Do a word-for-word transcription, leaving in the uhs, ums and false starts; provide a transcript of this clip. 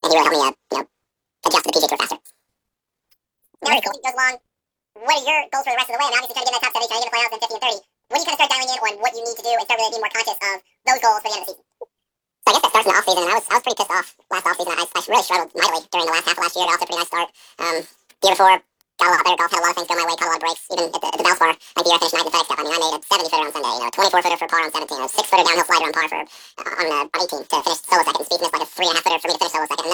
he really helped me, uh, you know, adjust to the P G A Tour faster. Now, as the season goes along, what are your goals for the rest of the way? I mean, obviously trying to get in that top seventy, trying to get the playoffs in fifty and thirty. When do you kind of start dialing in on what you need to do and start really being more conscious of those goals for the end of the season? So I guess that starts in the off season, and I was I was pretty pissed off last off season. I, I really struggled mightily during the last half of last year. Got off to a pretty nice start. Um, the year before, got a lot better golf. Had a lot of things go my way. Caught a lot of breaks. Even at the, at the Valspar, like the year I finished ninth in FedEx Cup. I mean, I made a seventy footer on Sunday. You know, a twenty-four footer for par on seventeen. A six footer downhill slider on par for uh, on, uh, on eighteen to finish solo second. Speed missed like a three and a half footer for me to finish solo second. And